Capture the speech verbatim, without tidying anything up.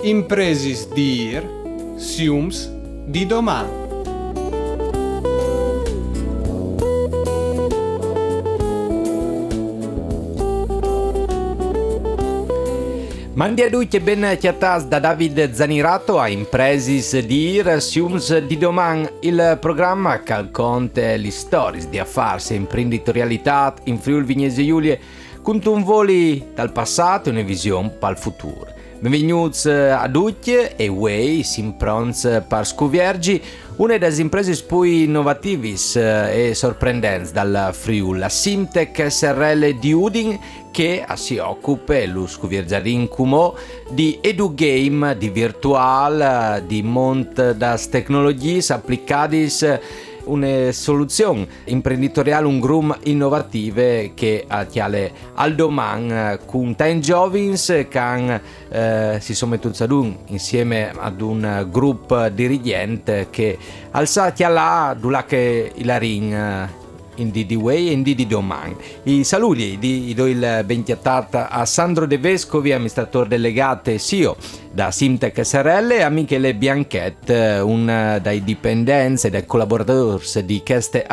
Impresis dir, siums di domani. Mandi a tutti e ben chiatas da David Zanirato a Impresis dir, siums di doman, il programma che racconta le storie di affari e imprenditorialità in Friuli Vignesi Giulie con un voli dal passato e una visione per il futuro. Benvenuti a tutti e voi siamo pronti per scoviergi una delle imprese più innovative e sorprendenti dal Friuli, la Simtech S R L di Udin, che si occupa, lo scoviergiarin come, di edugame, di virtual, di mont das tecnologie applicate, una soluzione imprenditoriale, un grum innovative che attiale al domani con tanti giovani che eh, si sono mettuti ad un insieme ad un gruppo dirigente che alza là dove che il ring in di di way e in di di domani. I saluti di do il benchiattata a Sandro De Vescovi, amministratore delegato e C E O da Simtech S R L, e a Michele Bianchet, un dai dipendenti e dai collaboratori di questa